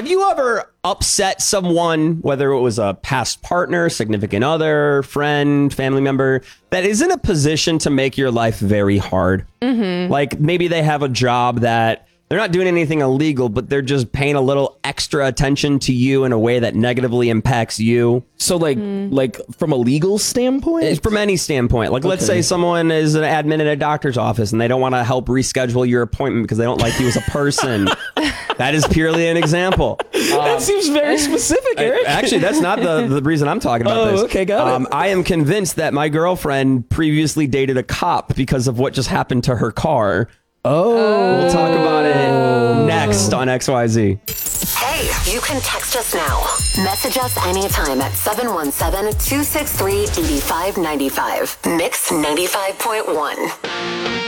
Have you ever upset someone, whether it was a past partner, significant other, friend, family member, that is in a position to make your life very hard? Mm-hmm. Like maybe they have a job that they're not doing anything illegal, but they're just paying a little extra attention to you in a way that negatively impacts you. So like from a legal standpoint? It's from any standpoint. Like let's say someone is an admin in a doctor's office and they don't want to help reschedule your appointment because they don't like you as a person. That is purely an example. That seems very specific, Eric. Actually, that's not the reason I'm talking about this. Okay, got it. I am convinced that my girlfriend previously dated a cop because of what just happened to her car. We'll talk about it next on XYZ. Hey, you can text us now. Message us anytime at 717-263-8595. Mix 95.1.